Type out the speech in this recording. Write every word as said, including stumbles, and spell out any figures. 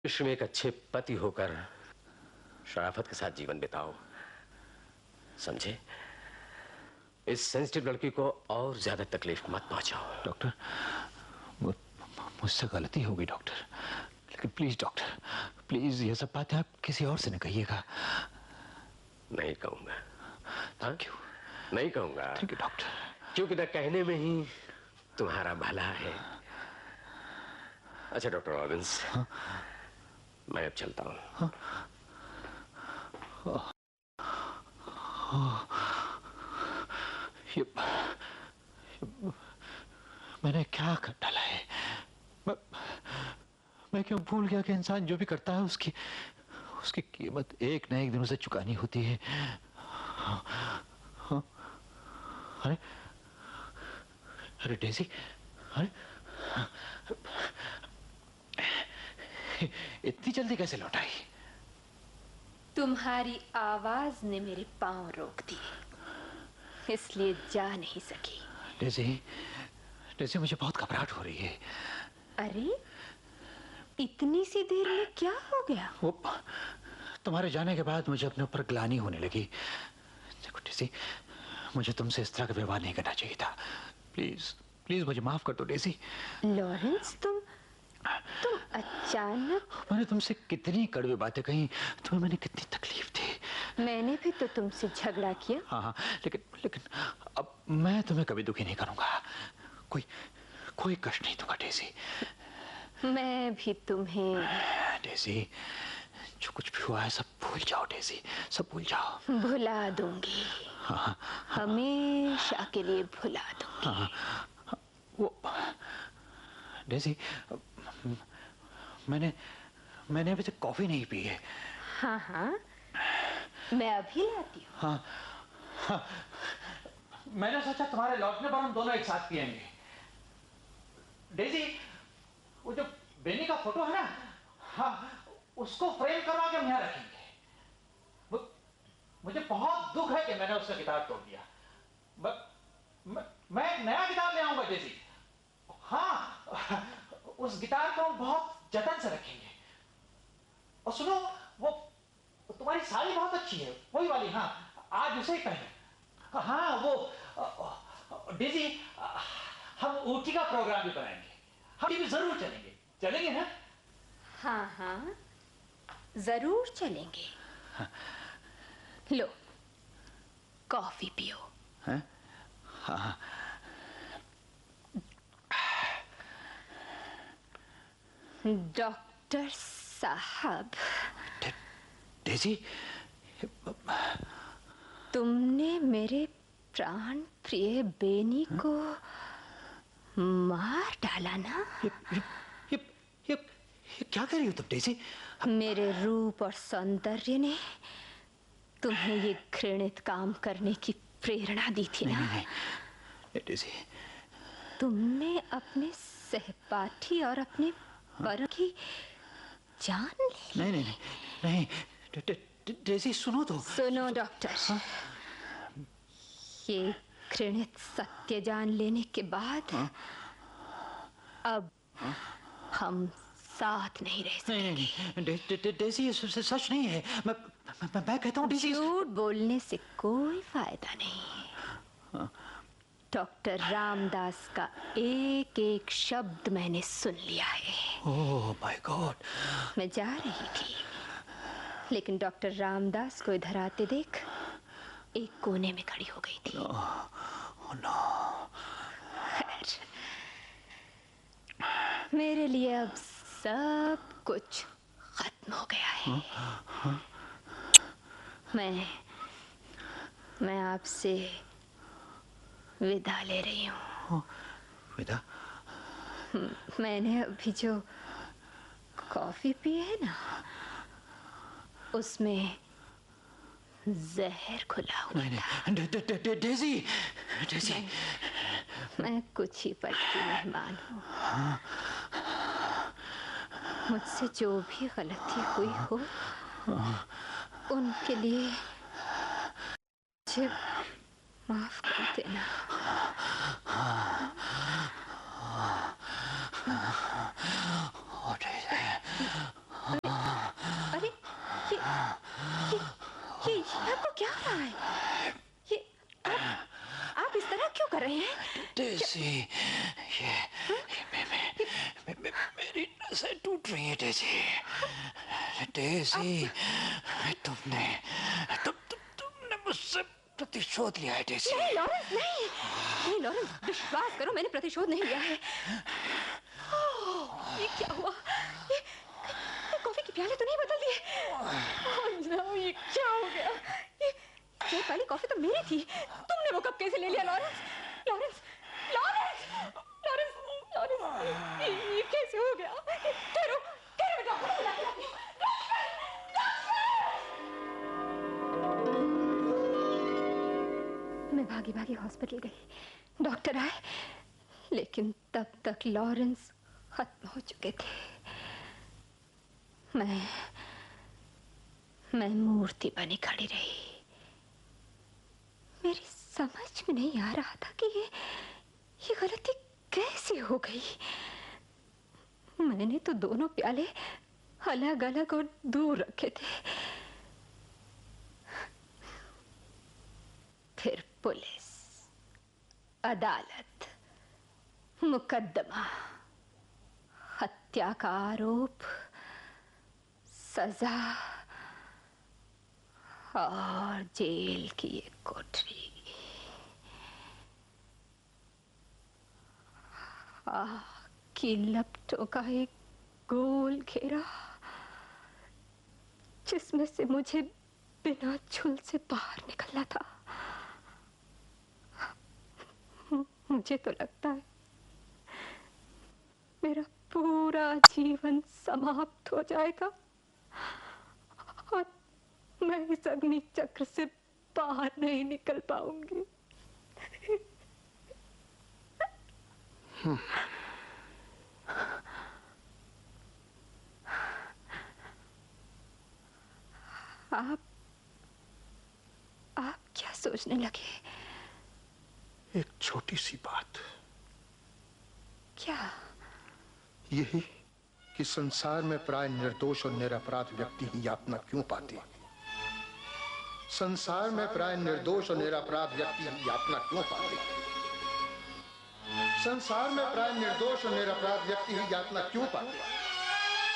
विश्व में एक अच्छे पति होकर शराफत के साथ जीवन बिताओ, समझे? इस सेंसिटिव लड़की को और ज्यादा तकलीफ मत पहुंचाओ। डॉक्टर, मुझसे गलती हो गई डॉक्टर, लेकिन प्लीज डॉक्टर, प्लीज ये सब बातें आप किसी और से न कहिएगा। नहीं कहूंगा। Thank you. नहीं कहूंगा। Thank you doctor. क्योंकि न कहने में ही तुम्हारा भला है। अच्छा डॉक्टर रॉबिन्स, हाँ? मैं अब चलता हूँ। हाँ? हाँ। हाँ। ये, ये, मैंने क्या कर डाला है? मैं, मैं क्यों भूल गया कि इंसान जो भी करता है उसकी उसकी कीमत एक न एक दिन उसे चुकानी होती है। हाँ, हाँ, अरे अरे डेज़ी, अरे इतनी जल्दी कैसे लौट आई? तुम्हारी आवाज ने मेरे पांव रोक दिए, इसलिए जा नहीं सकी। डेज़ी, डेज़ी मुझे बहुत घबराहट हो रही है। अरे इतनी सी देर में क्या हो गया? वो तुम्हारे जाने के बाद मुझे अपने ऊपर ग्लानि होने लगी। देखो डेज़ी, मुझे तुमसे इस तरह का व्यवहार नहीं करना चाहिए था। प्लीज प्लीज मुझे माफ कर दो डेज़ी। लॉरेंस, तुम तुम अचानक। मैंने तुमसे कितनी कड़वी बातें कही, तुम्हें मैंने कितनी तकलीफ दी। मैंने भी तो तुमसे झगड़ा किया। हाँ हाँ, लेकिन लेकिन अब मैं तुम्हें कभी दुखी नहीं करूंगा। कोई कोई कष्ट नहीं दूंगा डेज़ी। मैं भी तुम्हें। डेज़ी, जो कुछ भी हुआ है सब भूल जाओ डेज़ी, सब भूल जाओ। भुला दूंगी। हाँ, हाँ, हमेशा के लिए भुला दूंगी। हाँ, हाँ, वो डेज़ी, मैंने मैंने अभी तक कॉफी नहीं पी है। हाँ हाँ, मैं अभी लाती हूँ। हाँ, हाँ, मैंने सोचा तुम्हारे लौटने पर हम दोनों एक साथ पिएंगे। डेज़ी, वो जो बेनी का फोटो है ना, हाँ, उसको फ्रेम करवा के हम यहाँ रखेंगे। वो, मुझे बहुत दुख है कि मैंने उसका गिटार तोड़ दिया। मैं, मैं, मैं एक नया गिटार ले आऊंगा डेज़ी। हाँ, उस गिटार को हम बहुत जतन से रखेंगे। और सुनो, वो तुम्हारी साड़ी बहुत अच्छी है, वही वाली। हाँ, आज उसे ही पहने। हाँ, वो डेज़ी, हम ऊटी का प्रोग्राम भी बनाएंगे। हम भी जरूर चलेंगे। चलेंगे ना? हाँ हाँ, जरूर चलेंगे। हाँ। लो, कॉफी पियो। हाँ? हाँ। डॉक्टर साहब। डेज़ी, तुमने मेरे प्राण प्रिय बेनी को मार डाला ना? ये, ये, ये, ये, ये क्या कर रही हो तुम डेज़ी? मेरे रूप और सौंदर्य ने तुम्हें ये घृणित काम करने की प्रेरणा दी थी ना? नहीं, नहीं, डेज़ी, तुमने अपने सहपाठी और अपने पर की जान ली। नहीं नहीं नहीं नहीं, डेज़ी सुनो तो। सुनो डॉक्टर, हाँ? ये घृणित सत्य जान लेने के बाद, हाँ? अब, हाँ? हम साथ नहीं रह सकते। नहीं नहीं, डेज़ी ये सच नहीं है। मैं मैं, मैं कहता हूँ डेज़ी, झूठ बोलने से कोई फायदा नहीं है। हाँ? डॉक्टर रामदास का एक एक शब्द मैंने सुन लिया है। Oh my God. मैं जा रही थी, लेकिन डॉक्टर रामदास को इधर आते देख एक कोने में खड़ी हो गई थी। No, oh no. खैर, मेरे लिए अब सब कुछ खत्म हो गया है। हाँ? हाँ? मैं मैं आपसे विदा ले रही हूँ। विदा? मैंने अभी जो कॉफी पी है ना, उसमें जहर खुला हुआ था। डेज़ी, डेज़ी, मैं कुछ ही पल की मेहमान हूँ। मुझसे जो भी गलती हुई हो, उनके लिए मुझे माफ कर देना। ये, ये, ये आपको क्या हो रहा है? ये आप, आप इस तरह क्यों कर रहे हैं? डेज़ी, ये, ये मे, मे, मे, मे, मेरी नसें टूट रही हैं डेज़ी। डेज़ी, तुमने तुम, तुम, तुमने मुझसे प्रतिशोध लिया है डेज़ी। नहीं लॉरेंस, नहीं नहीं लॉरेंस, विश्वास करो मैंने प्रतिशोध नहीं लिया है। ओह, ये क्या हुआ? ये, ये कॉफी के प्याले तो नहीं बदल दिए? ओह नो, ये क्या हो गया? ये ये वाली कॉफी तो मेरी थी, तुमने वो कप कैसे ले लिया Lawrence? Lawrence, Lawrence, Lawrence, Lawrence, ये, ये कैसे हो गया? ठहरो, ठहरो, मैं डॉक्टर को बुलाती हूँ। मैं भागी भागी हॉस्पिटल गई, डॉक्टर आए, लेकिन तब तक लॉरेंस खत्म हो चुके थे। मैं मैं मूर्ति बनी खड़ी रही। मेरी समझ में नहीं आ रहा था कि ये ये गलती कैसे हो गई। मैंने तो दोनों प्याले अलग अलग और दूर रखे थे। फिर पुलिस, अदालत, मुकदमा, हत्या का आरोप, सजा और जेल की एक कोठरी। आग की लपटों का एक गोल घेरा, जिसमें से मुझे बिना झुल से बाहर निकलना था। मुझे तो लगता है मेरा पूरा जीवन समाप्त हो जाएगा और मैं इस अग्नि चक्र से बाहर नहीं निकल पाऊंगी। आप आप क्या सोचने लगे? एक छोटी सी बात। क्या? यही कि संसार में प्राय निर्दोष और निरपराध व्यक्ति ही यातना क्यों पाते हैं? संसार में प्राय निर्दोष और निरपराध व्यक्ति ही यातना क्यों पाते हैं? संसार में प्राय निर्दोष और निरपराध व्यक्ति ही यातना क्यों पाते हैं?